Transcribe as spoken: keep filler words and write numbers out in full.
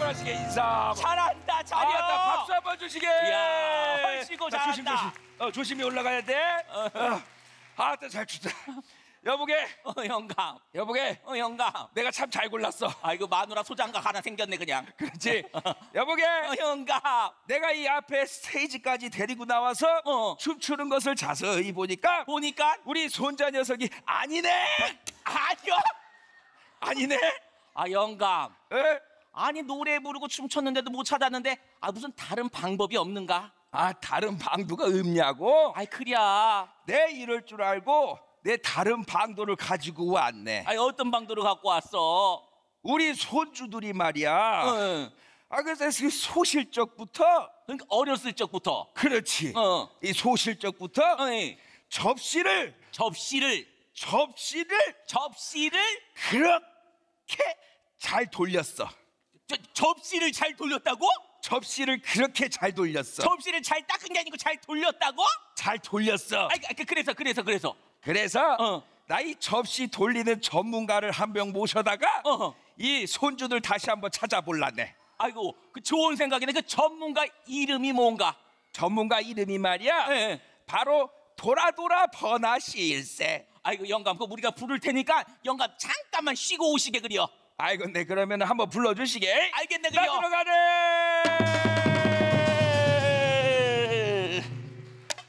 잘하시게 인사. 잘한다 잘해. 아나 박수 한번 주시게. 이야, 헐시고 자, 조심 잘한다. 조심. 어 조심히 올라가야 돼. 어. 아따 잘 추다. 여보게 어 영감. 여보게 어 영감. 내가 참 잘 골랐어. 아이고 마누라 소장각 하나 생겼네 그냥. 그렇지. 여보게 어 영감. 내가 이 앞에 스테이지까지 데리고 나와서 어. 춤추는 것을 자세히 보니까 보니까 우리 손자 녀석이 아니네. 아니요. 아니네. 아 영감. 에? 아니 노래 부르고 춤췄는데도 못 찾았는데 아 무슨 다른 방법이 없는가? 아 다른 방도가 없냐고? 아이 그랴. 내 이럴 줄 알고 내 다른 방도를 가지고 왔네. 아이 어떤 방도를 갖고 왔어? 우리 손주들이 말이야. 응. 아 그래서 그 소실적부터 그러니까 어렸을 적부터. 그렇지. 어. 이 소실적부터 어이. 접시를 접시를 접시를 접시를 그렇게 잘 돌렸어. 저, 접시를 잘 돌렸다고? 접시를 그렇게 잘 돌렸어. 접시를 잘 닦은 게 아니고 잘 돌렸다고? 잘 돌렸어. 아이 그- 그래서 그래서 그래서 그래서 어. 나 이 접시 돌리는 전문가를 한 명 모셔다가 어. 이 손주들 다시 한번 찾아볼라네. 아이고 그 좋은 생각이네. 그 전문가 이름이 뭔가? 전문가 이름이 말이야. 예. 바로 도라도라 버나실세. 아이고 영감 그 우리가 부를 테니까 영감 잠깐만 쉬고 오시게 그려. 아이고 네 그러면 한번 불러주시게. 알겠네 나 그려. 들어가네.